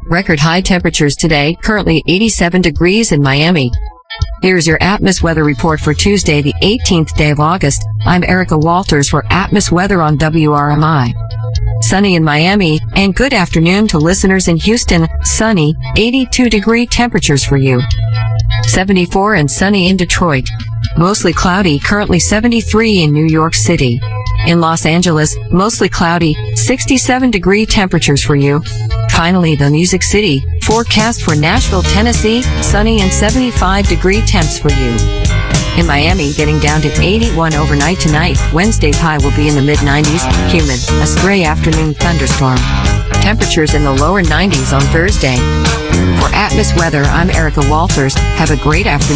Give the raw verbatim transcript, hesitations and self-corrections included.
Record high temperatures today, currently eighty-seven degrees in Miami. Here's your Atmos weather report for Tuesday, the eighteenth day of August. I'm Erica Walters for Atmos weather on W R M I. Sunny in Miami, and good afternoon to listeners in Houston. Sunny, eighty-two degree temperatures for you. seventy-four and sunny in Detroit. Mostly cloudy, currently seventy-three in New York City. In Los Angeles, mostly cloudy, sixty-seven degree temperatures for you. Finally, the Music City, forecast for Nashville, Tennessee, sunny and seventy-five degree temps for you. In Miami, getting down to eighty-one overnight tonight. Wednesday's high will be in the mid nineties, humid, a stray afternoon thunderstorm. Temperatures in the lower nineties on Thursday. For Atmos weather, I'm Erica Walters. Have a great afternoon.